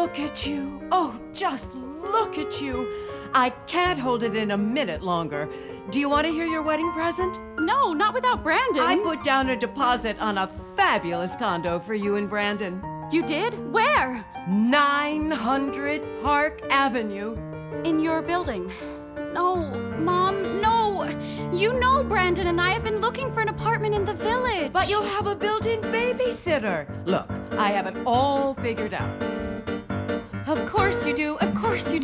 look at you. Oh, just look at you. I can't hold it in a minute longer. Do you want to hear your wedding present? No, not without Brandon. I put down a deposit on a fabulous condo for you and Brandon. You did? Where? 900 Park Avenue. In your building. No, Mom, no. You know Brandon and I have been looking for an apartment in the village. But you'll have a built-in babysitter. Look, I have it all figured out. Of course you do. Of course you do.